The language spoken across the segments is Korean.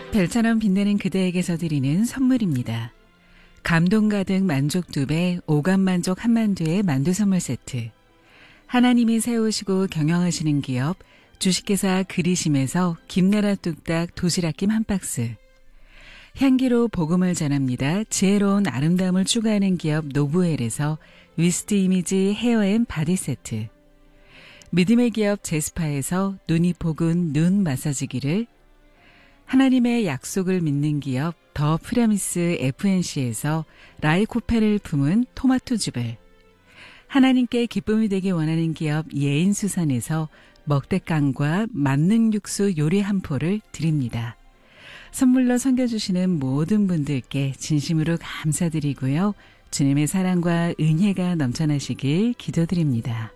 별처럼 빛나는 그대에게서 드리는 선물입니다. 감동 가득 만족 2배, 오감 만족 한만두의 만두 선물 세트. 하나님이 세우시고 경영하시는 기업 주식회사 그리심에서 김나라 뚝딱 도시락김 한 박스. 향기로 복음을 전합니다. 지혜로운 아름다움을 추구하는 기업 노브웰에서 위스트 이미지 헤어앤 바디 세트. 믿음의 기업 제스파에서 눈이 포근 눈 마사지기를, 하나님의 약속을 믿는 기업 더 프라미스 FNC에서 라이코페를 품은 토마토즙을, 하나님께 기쁨이 되기 원하는 기업 예인수산에서 먹대깡과 만능 육수 요리 한 포를 드립니다. 선물로 섬겨주시는 모든 분들께 진심으로 감사드리고요. 주님의 사랑과 은혜가 넘쳐나시길 기도드립니다.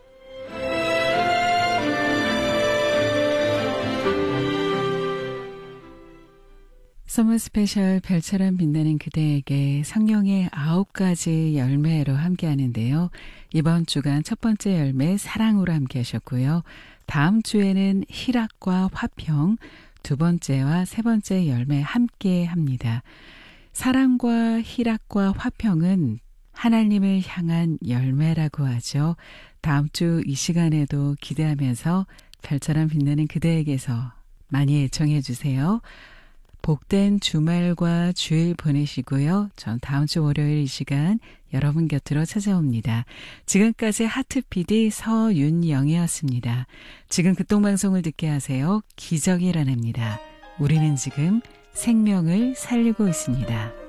선물 스페셜 별처럼 빛나는 그대에게 성령의 9가지 열매로 함께 하는데요. 이번 주간 첫 번째 열매 사랑으로 함께 하셨고요. 다음 주에는 희락과 화평, 두 번째와 세 번째 열매 함께 합니다. 사랑과 희락과 화평은 하나님을 향한 열매라고 하죠. 다음 주 이 시간에도 기대하면서 별처럼 빛나는 그대에게서 많이 애청해 주세요. 복된 주말과 주일 보내시고요. 전 다음 주 월요일 이 시간 여러분 곁으로 찾아옵니다. 지금까지 하트 PD 서윤영이었습니다. 지금 극동방송을 듣게 하세요. 기적이 일어납니다. 우리는 지금 생명을 살리고 있습니다.